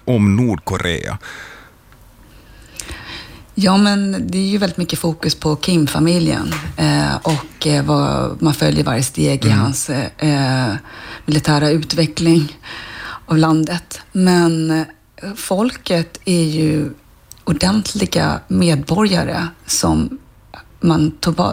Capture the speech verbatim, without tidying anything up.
om Nordkorea? Ja, men det är ju väldigt mycket fokus på Kim-familjen eh, och eh, vad man följer varje steg mm. i hans eh, militära utveckling av landet. Men eh, folket är ju ordentliga medborgare som man